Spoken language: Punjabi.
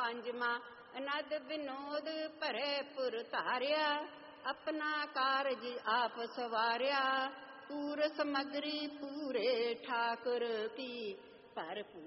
ਪੰਜਵਾਂ ਅਨੰਦ ਵਿਨੋਦ ਭਰੇ ਪੁਰ ਧਾਰਿਆ, ਆਪਣਾ ਕਾਰਜ ਆਪ ਸਵਾਰਿਆ। ਪੂਰ ਸਮਗਰੀ ਪੂਰੇ ਠਾਕੁਰ ਕੀ, ਭਰਪੂਰ